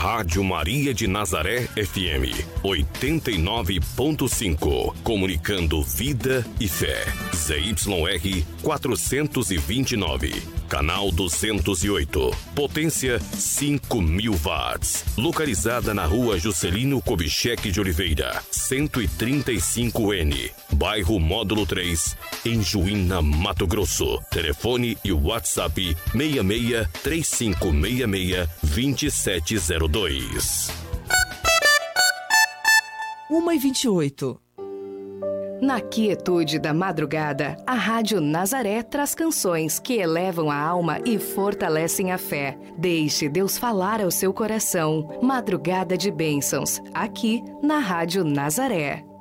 Rádio Maria de Nazaré FM 89.5. Comunicando vida e fé. ZYR 429. Canal 208. Potência 5.000 watts. Localizada na rua Juscelino Kubitschek de Oliveira, 135N. Bairro Módulo 3, em Juína, Mato Grosso. Telefone e WhatsApp 66 3566 2702. 1h28. Na quietude da madrugada, a Rádio Nazaré traz canções que elevam a alma e fortalecem a fé. Deixe Deus falar ao seu coração. Madrugada de bênçãos, aqui na Rádio Nazaré.